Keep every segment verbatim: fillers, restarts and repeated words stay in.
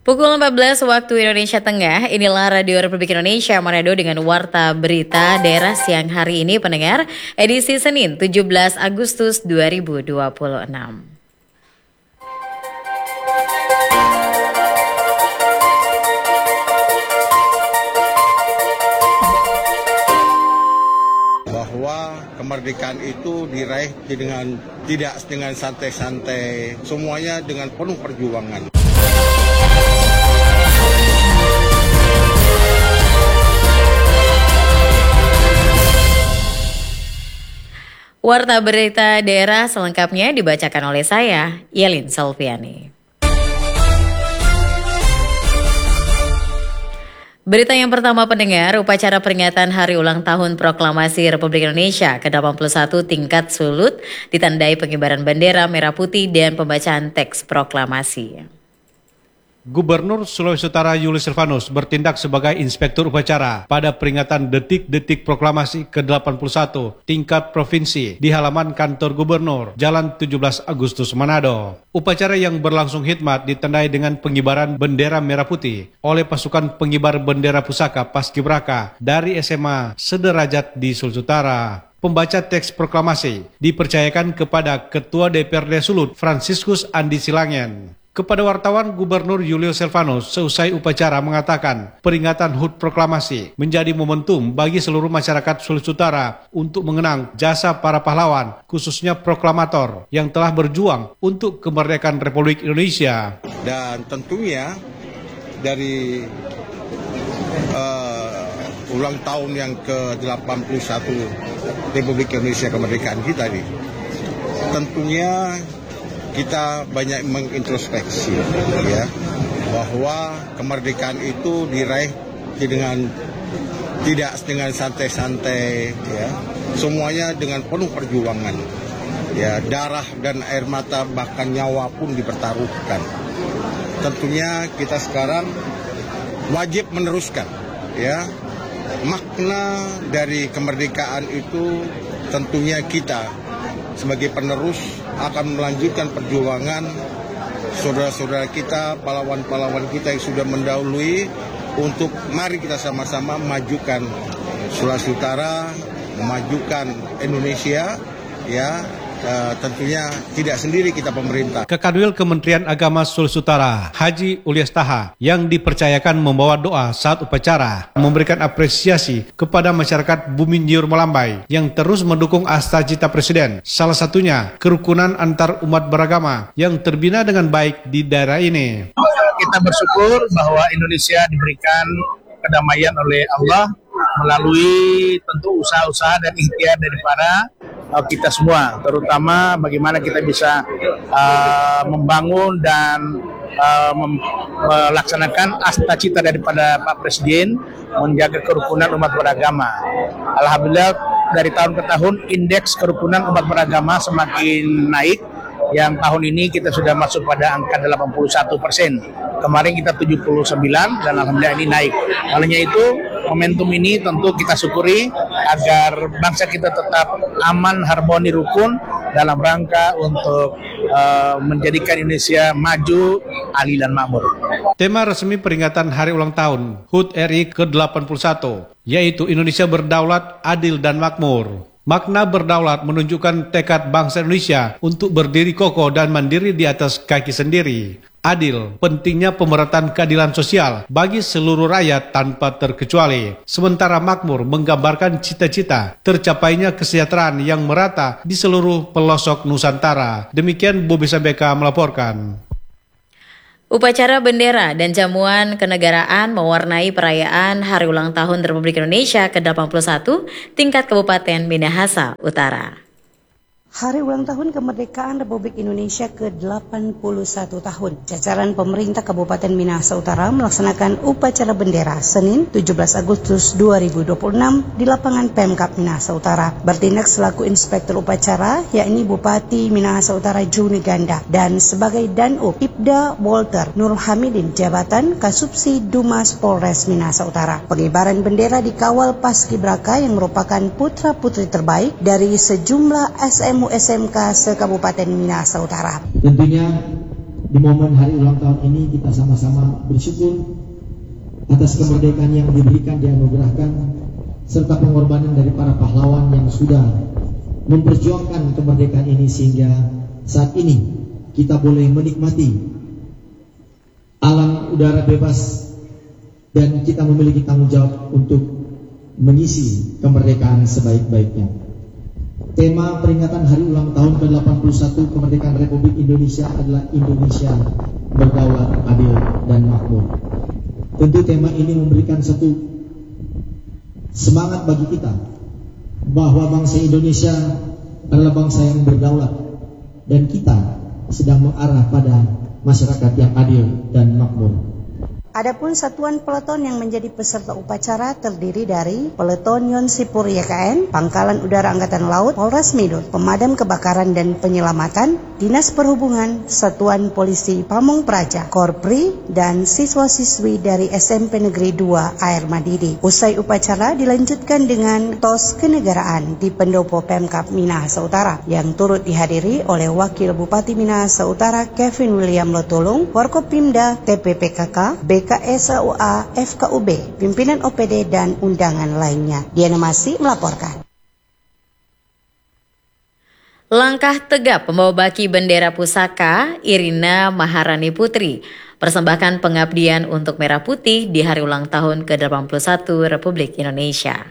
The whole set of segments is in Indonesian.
Pukul empat belas waktu Indonesia Tengah, inilah Radio Republik Indonesia Manado dengan Warta Berita Daerah siang hari ini pendengar, edisi Senin tujuh belas Agustus dua ribu dua puluh enam. Bahwa kemerdekaan itu diraih dengan tidak dengan santai-santai, semuanya dengan penuh perjuangan. Warta Berita Daerah selengkapnya dibacakan oleh saya, Yelin Salviani. Berita yang pertama pendengar, upacara peringatan Hari Ulang Tahun Proklamasi Republik Indonesia ke delapan puluh satu tingkat Sulut ditandai pengibaran bendera merah putih dan pembacaan teks proklamasi. Gubernur Sulawesi Utara Julius Silvanus bertindak sebagai inspektur upacara pada peringatan detik-detik proklamasi ke delapan puluh satu tingkat provinsi di halaman kantor gubernur Jalan tujuh belas Agustus Manado. Upacara yang berlangsung hikmat ditandai dengan pengibaran bendera merah putih oleh pasukan pengibar bendera pusaka Paskibraka dari S M A sederajat di Sulawesi Utara. Pembaca teks proklamasi dipercayakan kepada Ketua D P R D Sulut Franciscus Andi Silangen. Kepada wartawan, Gubernur Julius Silvanus seusai upacara mengatakan peringatan H U T Proklamasi menjadi momentum bagi seluruh masyarakat Sulawesi Utara untuk mengenang jasa para pahlawan, khususnya proklamator yang telah berjuang untuk kemerdekaan Republik Indonesia. Dan tentunya dari uh, ulang tahun yang ke delapan puluh satu Republik Indonesia kemerdekaan kita ini, tentunya kita banyak mengintrospeksi ya, bahwa kemerdekaan itu diraih dengan tidak dengan santai-santai ya, semuanya dengan penuh perjuangan ya, darah dan air mata bahkan nyawa pun dipertaruhkan. Tentunya kita sekarang wajib meneruskan ya, makna dari kemerdekaan itu tentunya kita sebagai penerus akan melanjutkan perjuangan saudara-saudara kita, pahlawan-pahlawan kita yang sudah mendahului, untuk mari kita sama-sama memajukan Sulawesi Utara, memajukan Indonesia ya. Uh, tentunya tidak sendiri kita pemerintah. Kakadwil Kementerian Agama Sulawesi Utara, Haji Ulias Taha, yang dipercayakan membawa doa saat upacara, memberikan apresiasi kepada masyarakat Bumi Nyiur Melambai yang terus mendukung asta cita Presiden. Salah satunya kerukunan antar umat beragama yang terbina dengan baik di daerah ini. Kita bersyukur bahwa Indonesia diberikan kedamaian oleh Allah melalui tentu usaha-usaha dan ikhtiar dari para uh, kita semua, terutama bagaimana kita bisa uh, membangun dan uh, mem- melaksanakan asta cita daripada Pak Presiden menjaga kerukunan umat beragama. Alhamdulillah dari tahun ke tahun indeks kerukunan umat beragama semakin naik. Yang tahun ini kita sudah masuk pada angka delapan puluh satu persen. Kemarin kita tujuh puluh sembilan dan alhamdulillah ini naik. Olehnya itu momentum ini tentu kita syukuri agar bangsa kita tetap aman, harmoni, rukun dalam rangka untuk uh, menjadikan Indonesia maju, adil dan makmur. Tema resmi peringatan Hari Ulang Tahun H U T R I ke delapan puluh satu yaitu Indonesia Berdaulat, Adil dan Makmur. Makna berdaulat menunjukkan tekad bangsa Indonesia untuk berdiri kokoh dan mandiri di atas kaki sendiri. Adil, pentingnya pemerataan keadilan sosial bagi seluruh rakyat tanpa terkecuali. Sementara makmur menggambarkan cita-cita tercapainya kesejahteraan yang merata di seluruh pelosok Nusantara. Demikian Bobi Sabeka melaporkan. Upacara bendera dan jamuan kenegaraan mewarnai perayaan Hari Ulang Tahun Republik Indonesia ke delapan puluh satu tingkat Kabupaten Minahasa Utara. Hari Ulang Tahun Kemerdekaan Republik Indonesia ke delapan puluh satu tahun. Jajaran pemerintah Kabupaten Minahasa Utara melaksanakan upacara bendera Senin tujuh belas Agustus dua ribu dua puluh enam di lapangan Pemkab Minahasa Utara. Bertindak selaku inspektur upacara yakni Bupati Minahasa Utara Juni Ganda dan sebagai Danub Ibda Walter Nur Hamidin jabatan Kasubsi Dumas Polres Minahasa Utara. Pengibaran bendera dikawal Paskibraka yang merupakan putra-putri terbaik dari sejumlah S M U S M K se-Kabupaten Minahasa Utara. Tentunya Di momen hari ulang tahun ini kita sama-sama bersyukur atas kemerdekaan yang diberikan, dianugerahkan, serta pengorbanan dari para pahlawan yang sudah memperjuangkan kemerdekaan ini sehingga saat ini kita boleh menikmati alam udara bebas dan kita memiliki tanggung jawab untuk mengisi kemerdekaan sebaik-baiknya. Tema peringatan hari ulang tahun ke delapan puluh satu kemerdekaan Republik Indonesia adalah Indonesia berdaulat, adil, dan makmur. Tentu tema ini memberikan satu semangat bagi kita bahwa bangsa Indonesia adalah bangsa yang berdaulat dan kita sedang mengarah pada masyarakat yang adil dan makmur. Adapun satuan peleton yang menjadi peserta upacara terdiri dari Peleton Yon Sipur Y K N, Pangkalan Udara Angkatan Laut, Polres Midul, Pemadam Kebakaran dan Penyelamatan, Dinas Perhubungan, Satuan Polisi Pamung Praja, Korpri, dan siswa-siswi dari S M P Negeri dua Air Madidi. Usai upacara dilanjutkan dengan tos kenegaraan di Pendopo Pemkab Minahasa Utara yang turut dihadiri oleh Wakil Bupati Minahasa Utara Kevin William Lotulung, Forkopimda, T P P K K, B K S A U A, F K U B, pimpinan O P D dan undangan lainnya. Diana Masih melaporkan. Langkah tegap pembawa baki bendera pusaka Irina Maharani Putri persembahkan pengabdian untuk Merah Putih di hari ulang tahun ke delapan puluh satu Republik Indonesia.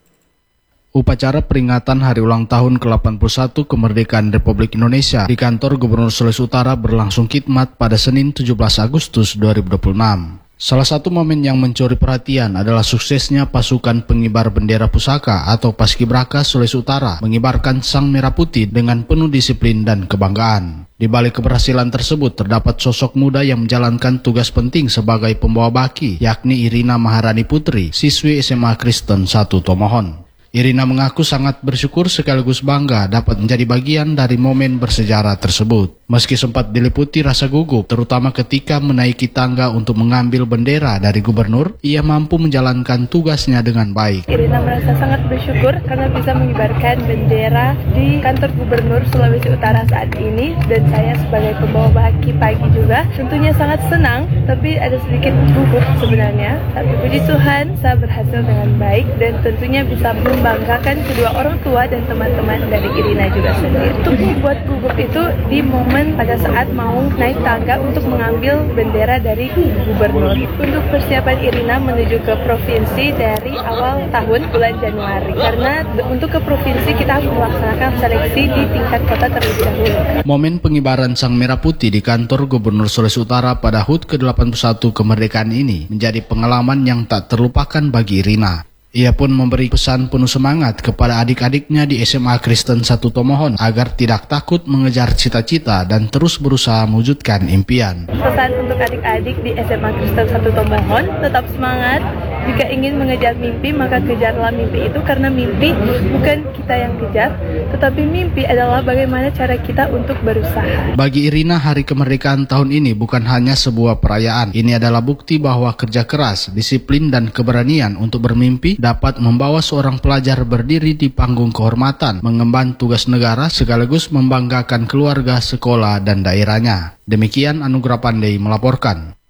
Upacara peringatan hari ulang tahun ke delapan puluh satu kemerdekaan Republik Indonesia di kantor Gubernur Sulawesi Utara berlangsung khidmat pada Senin tujuh belas Agustus dua ribu dua puluh enam. Salah satu momen yang mencuri perhatian adalah suksesnya pasukan pengibar bendera pusaka atau Paskibraka Sulawesi Utara mengibarkan sang merah putih dengan penuh disiplin dan kebanggaan. Di balik keberhasilan tersebut terdapat sosok muda yang menjalankan tugas penting sebagai pembawa baki, yakni Irina Maharani Putri, siswi S M A Kristen satu Tomohon. Irina mengaku sangat bersyukur sekaligus bangga dapat menjadi bagian dari momen bersejarah tersebut. Meski sempat diliputi rasa gugup, terutama ketika menaiki tangga untuk mengambil bendera dari gubernur, ia mampu menjalankan tugasnya dengan baik. Irina merasa sangat bersyukur karena bisa mengibarkan bendera di kantor Gubernur Sulawesi Utara saat ini, dan saya sebagai pembawa baki pagi juga tentunya sangat senang, tapi ada sedikit gugup sebenarnya. Tapi puji Tuhan, saya berhasil dengan baik dan tentunya bisa membanggakan kedua orang tua dan teman-teman dari Irina juga sendiri. Untuk membuat gugup itu di momen pada saat mau naik tangga untuk mengambil bendera dari gubernur. Untuk persiapan Irina menuju ke provinsi dari awal tahun bulan Januari, karena untuk ke provinsi kita harus melaksanakan seleksi di tingkat kota terlebih dahulu. Momen pengibaran sang merah putih di kantor Gubernur Sulawesi Utara pada H U T ke delapan puluh satu kemerdekaan ini menjadi pengalaman yang tak terlupakan bagi Irina. Ia pun memberi pesan penuh semangat kepada adik-adiknya di S M A Kristen satu Tomohon agar tidak takut mengejar cita-cita dan terus berusaha mewujudkan impian. Pesan untuk adik-adik di S M A Kristen satu Tomohon, tetap semangat. Jika ingin mengejar mimpi, maka kejarlah mimpi itu, karena mimpi bukan kita yang kejar, tetapi mimpi adalah bagaimana cara kita untuk berusaha. Bagi Irina, hari kemerdekaan tahun ini bukan hanya sebuah perayaan. Ini adalah bukti bahwa kerja keras, disiplin, dan keberanian untuk bermimpi dapat membawa seorang pelajar berdiri di panggung kehormatan, mengemban tugas negara sekaligus membanggakan keluarga, sekolah, dan daerahnya. Demikian Anugrah Pandey melaporkan.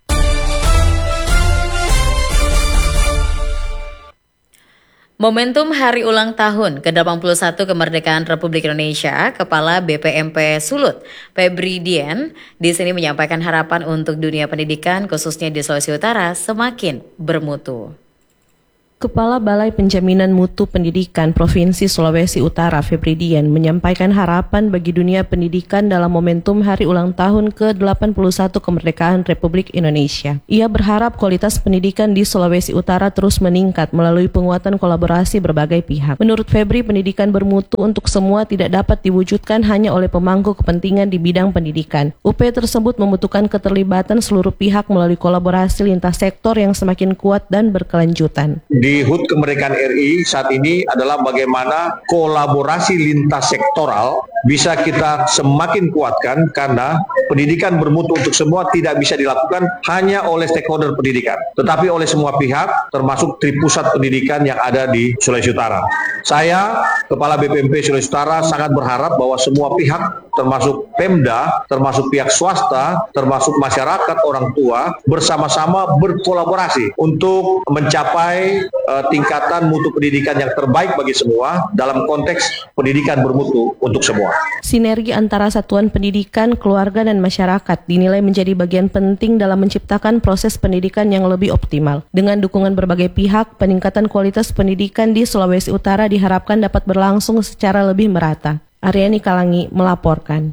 Momentum hari ulang tahun ke delapan puluh satu kemerdekaan Republik Indonesia, Kepala B P M P Sulut, Febri Dian, di sini menyampaikan harapan untuk dunia pendidikan khususnya di Sulawesi Utara semakin bermutu. Kepala Balai Penjaminan Mutu Pendidikan Provinsi Sulawesi Utara, Febri Dian, menyampaikan harapan bagi dunia pendidikan dalam momentum hari ulang tahun ke delapan puluh satu kemerdekaan Republik Indonesia. Ia berharap kualitas pendidikan di Sulawesi Utara terus meningkat melalui penguatan kolaborasi berbagai pihak. Menurut Febri, pendidikan bermutu untuk semua tidak dapat diwujudkan hanya oleh pemangku kepentingan di bidang pendidikan. U P tersebut membutuhkan keterlibatan seluruh pihak melalui kolaborasi lintas sektor yang semakin kuat dan berkelanjutan. Di H U T Kemerdekaan R I saat ini adalah bagaimana kolaborasi lintas sektoral bisa kita semakin kuatkan, karena pendidikan bermutu untuk semua tidak bisa dilakukan hanya oleh stakeholder pendidikan, tetapi oleh semua pihak, termasuk tripusat pendidikan yang ada di Sulawesi Utara. Saya, Kepala B P M P Sulawesi Utara, sangat berharap bahwa semua pihak termasuk Pemda, termasuk pihak swasta, termasuk masyarakat, orang tua, bersama-sama berkolaborasi untuk mencapai uh, tingkatan mutu pendidikan yang terbaik bagi semua dalam konteks pendidikan bermutu untuk semua. Sinergi antara satuan pendidikan, keluarga, dan masyarakat dinilai menjadi bagian penting dalam menciptakan proses pendidikan yang lebih optimal. Dengan dukungan berbagai pihak, peningkatan kualitas pendidikan di Sulawesi Utara diharapkan dapat berlangsung secara lebih merata. Aryani Kalangi melaporkan.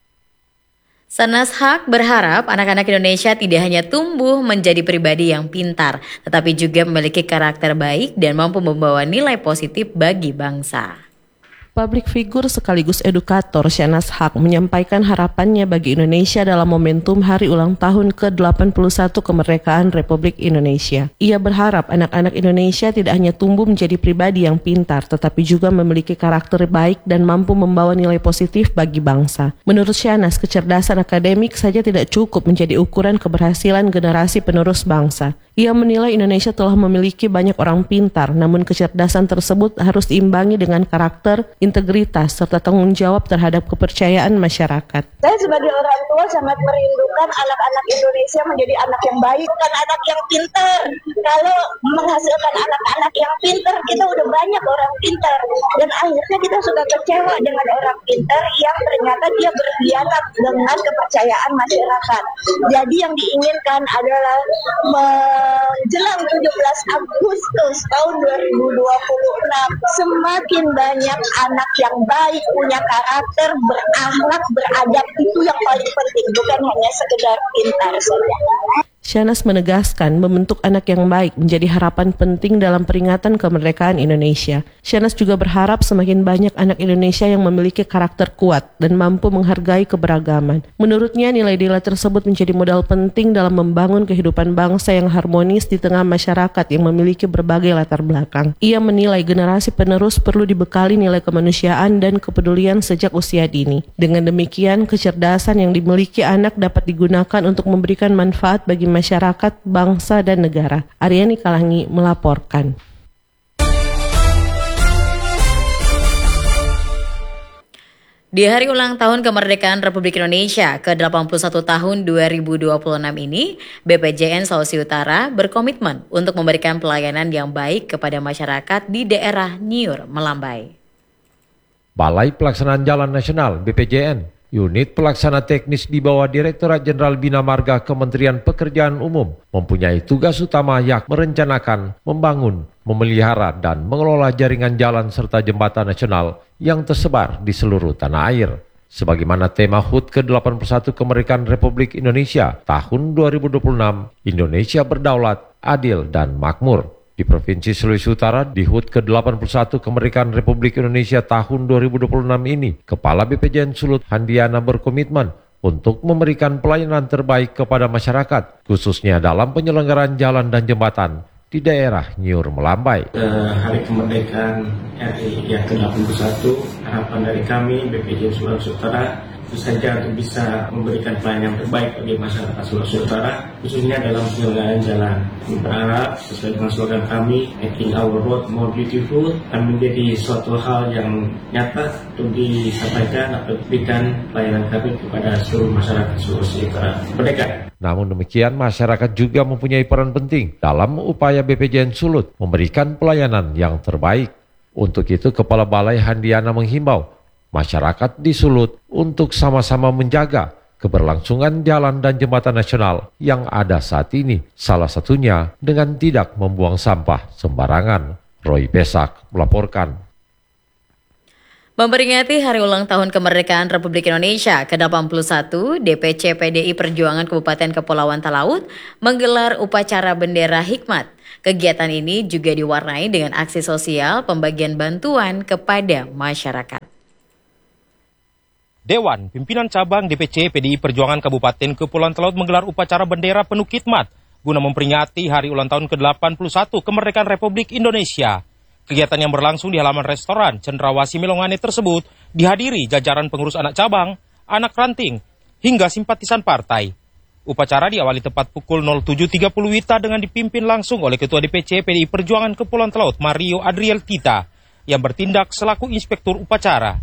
Sanas Haq berharap anak-anak Indonesia tidak hanya tumbuh menjadi pribadi yang pintar, tetapi juga memiliki karakter baik dan mampu membawa nilai positif bagi bangsa. Public figure sekaligus edukator Sanas Haq menyampaikan harapannya bagi Indonesia dalam momentum hari ulang tahun ke delapan puluh satu kemerdekaan Republik Indonesia. Ia berharap anak-anak Indonesia tidak hanya tumbuh menjadi pribadi yang pintar, tetapi juga memiliki karakter baik dan mampu membawa nilai positif bagi bangsa. Menurut Sanas, kecerdasan akademik saja tidak cukup menjadi ukuran keberhasilan generasi penerus bangsa. Ia menilai Indonesia telah memiliki banyak orang pintar, namun kecerdasan tersebut harus diimbangi dengan karakter, integritas, serta tanggung jawab terhadap kepercayaan masyarakat. Saya sebagai orang tua sangat merindukan anak-anak Indonesia menjadi anak yang baik, bukan anak yang pintar. Kalau menghasilkan anak-anak yang pintar, kita udah banyak orang pintar. Dan akhirnya kita sudah kecewa dengan orang pintar yang ternyata dia berkhianat dengan kepercayaan masyarakat. Jadi yang diinginkan adalah menjelang tujuh belas Agustus tahun dua ribu dua puluh enam, semakin banyak anak yang baik, punya karakter, berakhlak, beradab, itu yang paling penting, bukan hanya sekedar pintar saja. Sanas menegaskan membentuk anak yang baik menjadi harapan penting dalam peringatan kemerdekaan Indonesia. Sanas juga berharap semakin banyak anak Indonesia yang memiliki karakter kuat dan mampu menghargai keberagaman. Menurutnya, nilai-nilai tersebut menjadi modal penting dalam membangun kehidupan bangsa yang harmonis di tengah masyarakat yang memiliki berbagai latar belakang. Ia menilai generasi penerus perlu dibekali nilai kemanusiaan dan kepedulian sejak usia dini. Dengan demikian, kecerdasan yang dimiliki anak dapat digunakan untuk memberikan manfaat bagi masyarakat, bangsa, dan negara. Aryani Kalangi melaporkan. Di hari ulang tahun kemerdekaan Republik Indonesia ke delapan puluh satu tahun dua ribu dua puluh enam ini, B P J N Sulawesi Utara berkomitmen untuk memberikan pelayanan yang baik kepada masyarakat di daerah Nyiur Melambai. Balai Pelaksanaan Jalan Nasional B P J N, unit pelaksana teknis di bawah Direktorat Jenderal Bina Marga Kementerian Pekerjaan Umum, mempunyai tugas utama yakni merencanakan, membangun, memelihara, dan mengelola jaringan jalan serta jembatan nasional yang tersebar di seluruh tanah air. Sebagaimana tema H U T ke delapan puluh satu Kemerdekaan Republik Indonesia tahun dua ribu dua puluh enam, Indonesia berdaulat, adil, dan makmur. Di Provinsi Sulawesi Utara, di H U T ke delapan puluh satu Kemerdekaan Republik Indonesia tahun dua ribu dua puluh enam ini, Kepala B P J N Sulut Handiana berkomitmen untuk memberikan pelayanan terbaik kepada masyarakat, khususnya dalam penyelenggaraan jalan dan jembatan di daerah Nyiur Melambai. Uh, Hari Kemerdekaan R I yang ke delapan puluh satu, harapan dari kami B P J N Sulawesi Utara tentu saja untuk bisa memberikan pelayanan terbaik bagi masyarakat Sulawesi Utara, khususnya dalam penyelenggaraan jalan. Kami berharap sesuai dengan slogan kami, Making Our Road More Beautiful, akan menjadi suatu hal yang nyata untuk disampaikan atau diberikan pelayanan kami kepada seluruh masyarakat Sulawesi Utara. Merdeka! Namun demikian, masyarakat juga mempunyai peran penting dalam upaya B P J N Sulut memberikan pelayanan yang terbaik. Untuk itu, Kepala Balai Handiana menghimbau masyarakat di Sulut untuk sama-sama menjaga keberlangsungan jalan dan jembatan nasional yang ada saat ini, salah satunya dengan tidak membuang sampah sembarangan. Roy Besak melaporkan. Memperingati Hari Ulang Tahun Kemerdekaan Republik Indonesia ke delapan puluh satu, D P C P D I Perjuangan Kabupaten Kepulauan Talaut menggelar upacara bendera hikmat. Kegiatan ini juga diwarnai dengan aksi sosial pembagian bantuan kepada masyarakat. Dewan Pimpinan Cabang D P C P D I Perjuangan Kabupaten Kepulauan Talaut menggelar upacara bendera penuh khidmat guna memperingati Hari Ulang Tahun ke delapan puluh satu Kemerdekaan Republik Indonesia. Kegiatan yang berlangsung di halaman restoran Cendrawasih Melongane tersebut dihadiri jajaran pengurus anak cabang, anak ranting, hingga simpatisan partai. Upacara diawali tepat pukul nol tujuh tiga puluh Wita dengan dipimpin langsung oleh Ketua D P C P D I Perjuangan Kepulauan Talaut Mario Adriel Tita yang bertindak selaku inspektur upacara.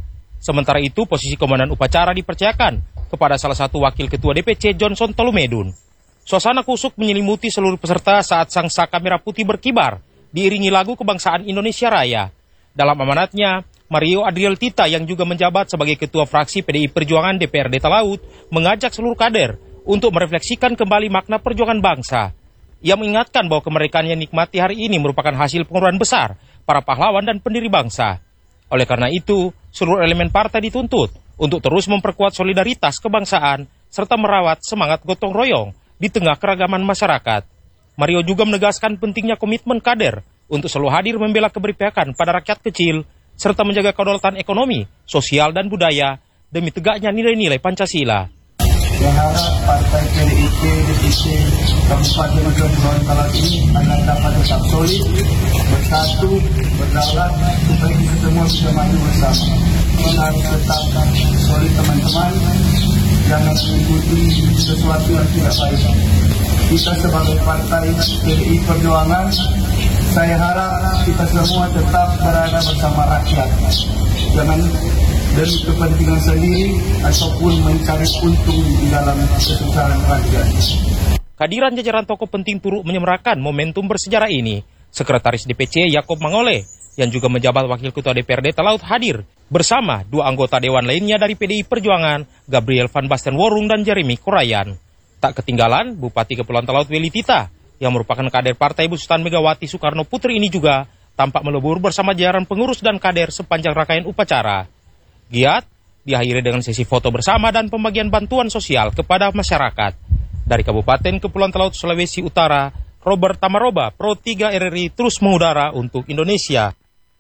Sementara itu, posisi komandan upacara dipercayakan kepada salah satu wakil ketua D P C Johnson Tolumedun. Suasana kusuk menyelimuti seluruh peserta saat sang saka merah putih berkibar, diiringi lagu kebangsaan Indonesia Raya. Dalam amanatnya, Mario Adriel Tita yang juga menjabat sebagai ketua fraksi P D I Perjuangan D P R D Talaut mengajak seluruh kader untuk merefleksikan kembali makna perjuangan bangsa. Ia mengingatkan bahwa kemerdekaan yang nikmati hari ini merupakan hasil pengorbanan besar para pahlawan dan pendiri bangsa. Oleh karena itu, seluruh elemen partai dituntut untuk terus memperkuat solidaritas kebangsaan serta merawat semangat gotong royong di tengah keragaman masyarakat. Mario juga menegaskan pentingnya komitmen kader untuk selalu hadir membela keberpihakan pada rakyat kecil serta menjaga kedaulatan ekonomi, sosial, dan budaya demi tegaknya nilai-nilai Pancasila. Berharap Partai P D I P D P C Kabupaten Kepulauan Talaut ini akan dapat tetap solid, bersatu, berdaulat, supaya kita semua bisa maju bersama. Harus tetap solid teman-teman, jangan mengikuti sesuatu yang tidak baik. Kita sebagai Partai P D I Perjuangan, saya harap kita semua tetap berada bersama rakyat. Jangan demi kepentingan sendiri ataupun mencari untung di dalam kesusahan rakyat. Kehadiran jajaran tokoh penting turut menyemarakan momentum bersejarah ini. Sekretaris D P C Yakob Mangole yang juga menjabat wakil ketua D P R D Talaut hadir bersama dua anggota dewan lainnya dari P D I Perjuangan, Gabriel Van Basten Worung dan Jeremy Korayan. Tak ketinggalan, Bupati Kepulauan Talaut Willy Tita yang merupakan kader Partai Besutan Megawati Soekarno Putri ini juga tampak melebur bersama jajaran pengurus dan kader sepanjang rangkaian upacara. Giat diakhiri dengan sesi foto bersama dan pembagian bantuan sosial kepada masyarakat. Dari Kabupaten Kepulauan Talaut Sulawesi Utara, Robert Tamaroba, Pro tiga R R I terus mengudara untuk Indonesia.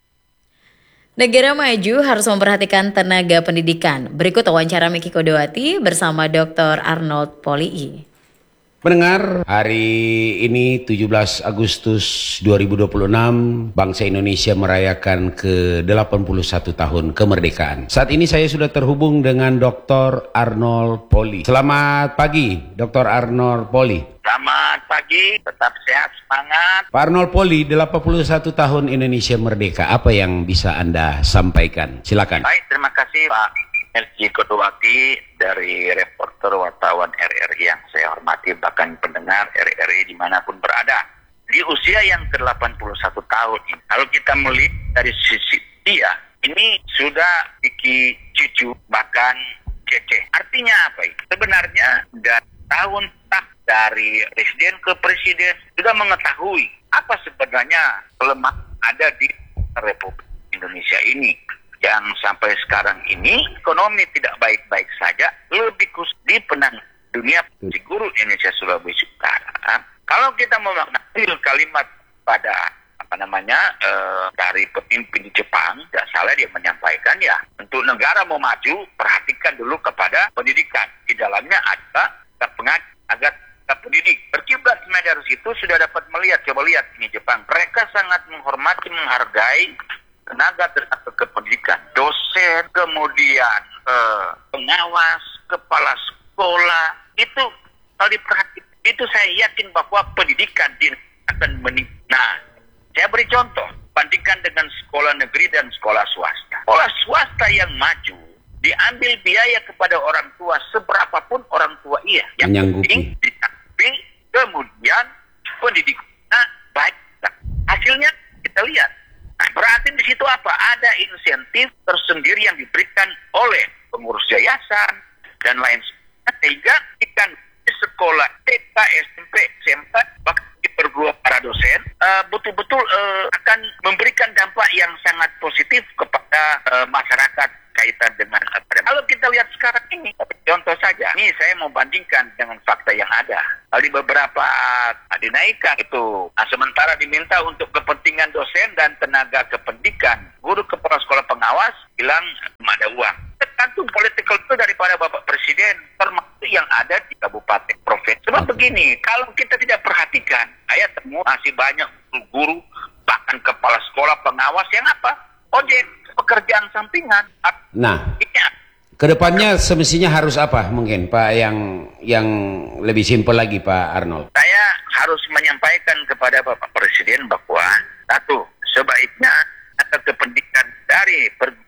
Negara maju harus memperhatikan tenaga pendidikan. Berikut wawancara Miki Kodowati bersama Doktor Arnold Polii. Pendengar, hari ini tujuh belas Agustus dua ribu dua puluh enam, bangsa Indonesia merayakan ke delapan puluh satu tahun kemerdekaan. Saat ini saya sudah terhubung dengan Doktor Arnold Polii. Selamat pagi, Doktor Arnold Polii. Selamat pagi, tetap sehat, semangat. Pak Arnold Polii, delapan puluh satu tahun Indonesia merdeka. Apa yang bisa Anda sampaikan? Silakan. Baik, terima kasih Pak Miki Kodowati dari reporter wartawan R R I yang saya hormati, bahkan pendengar R R I dimanapun berada. Di usia yang ke delapan puluh satu tahun ini, kalau kita melihat dari sisi dia, ini sudah Kiki cucu, bahkan cece. Artinya apa itu? Sebenarnya dari tahun dari presiden ke presiden sudah mengetahui apa sebenarnya kelemahan ada di Republik Indonesia ini. Yang sampai sekarang ini ekonomi tidak baik-baik saja, lebih khusus di penang dunia di guru Indonesia Sulawesi Utara. Kalau kita mengambil kalimat pada apa namanya e, dari pemimpin di Jepang, tidak salah dia menyampaikan ya, untuk negara mau maju perhatikan dulu kepada pendidikan. Di dalamnya ada pengajar agar kita pendidik. Berkiblat dari situ sudah dapat melihat, coba lihat ini Jepang, mereka sangat menghormati, menghargai tenaga tenaga kependidikan, dosen, kemudian eh, pengawas, kepala sekolah, itu kalau diperhatikan, itu saya yakin bahwa pendidikan di akan meningkat. Nah, saya beri contoh, bandingkan dengan sekolah negeri dan sekolah swasta. Sekolah swasta yang maju, diambil biaya kepada orang tua, seberapapun orang tua iya. Yang penting, diambil, kemudian pendidikannya baik. Hasilnya kita lihat. Nah, berarti di situ apa? Ada insentif tersendiri yang diberikan oleh pengurus yayasan dan lain sebagainya, sehingga ikan di sekolah T K, S M P, S M K, bahkan di perguruan para dosen uh, betul-betul uh, akan memberikan dampak yang sangat positif kepada uh, masyarakat kaitan dengan uh, kalau kita lihat sekarang ini, contoh saja, ini saya mau bandingkan dengan fakta yang ada. Di beberapa uh, dinaikkan itu, nah, sementara diminta untuk kepentingan dosen dan tenaga kependidikan, guru kepala sekolah pengawas bilang ada uang. Tergantung political itu daripada Bapak Presiden, termasuk yang ada di kabupaten provinsi. Sebab begini, kalau kita tidak perhatikan, saya temu masih banyak guru, bahkan kepala sekolah pengawas yang apa? Ojek, pekerjaan sampingan. Nah, kedepannya semestinya harus apa mungkin Pak yang yang lebih simpel lagi Pak Arnold? Saya harus menyampaikan kepada Bapak Presiden bahwa satu, sebaiknya ada kependidikan dari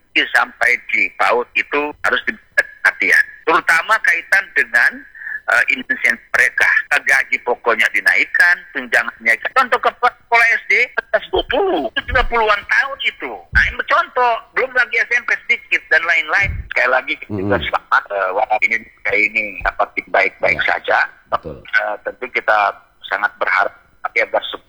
sampai di PAUD itu harus diberikan perhatian. Terutama kaitan dengan uh, insentif mereka. Gaji pokoknya dinaikkan, tunjangannya. Contoh ke sekolah S D, atas dua puluh, itu sudah puluhan tahun itu. Nah, ini contoh, belum lagi S M P sedikit dan lain-lain. Sekali lagi kita mm-hmm. selamat, uh, walaupun ini kayak ini dapat baik-baik ya. saja. Betul. Uh, tentu kita sangat berharap ya bersup.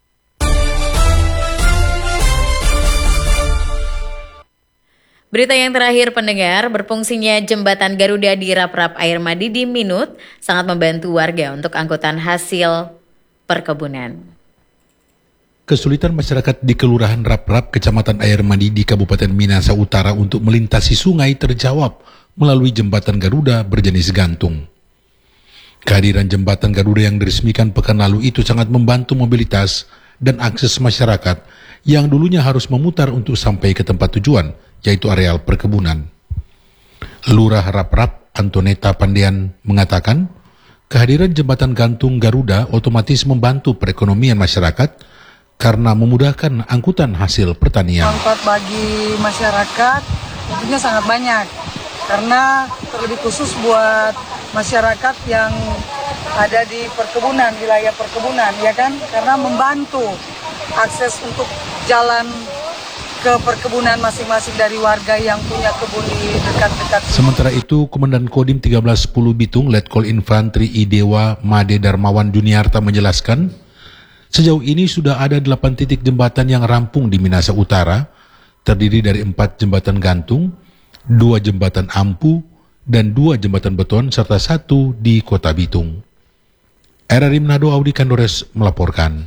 Berita yang terakhir pendengar, berfungsinya jembatan Garuda di Rap-Rap Air Madi di Minut sangat membantu warga untuk angkutan hasil perkebunan. Kesulitan masyarakat di Kelurahan Rap-Rap, Kecamatan Air Madi di Kabupaten Minahasa Utara untuk melintasi sungai terjawab melalui jembatan Garuda berjenis gantung. Kehadiran jembatan Garuda yang diresmikan pekan lalu itu sangat membantu mobilitas dan akses masyarakat yang dulunya harus memutar untuk sampai ke tempat tujuan, yaitu areal perkebunan. Lurah Rap-Rap Antoneta Pandian mengatakan, kehadiran jembatan gantung Garuda otomatis membantu perekonomian masyarakat karena memudahkan angkutan hasil pertanian. Manfaat bagi masyarakat tentunya sangat banyak, karena terlebih khusus buat masyarakat yang ada di perkebunan, wilayah perkebunan, ya kan? Karena membantu akses untuk jalan ke perkebunan masing-masing dari warga yang punya kebun di dekat-dekat. Sementara itu, Komandan Kodim tiga belas sepuluh Bitung, Letkol Infantri Idewa Made Darmawan Juniarta menjelaskan, sejauh ini sudah ada delapan titik jembatan yang rampung di Minahasa Utara, terdiri dari empat jembatan gantung, dua jembatan ampu, dan dua jembatan beton, serta satu di Kota Bitung. R R I Manado, Audi Kandores melaporkan.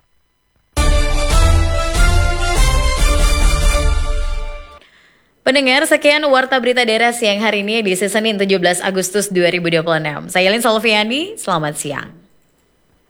Pendengar, sekian Warta Berita Daerah siang hari ini di Senin tujuh belas Agustus dua ribu dua puluh enam. Saya Lin Solviani, selamat siang.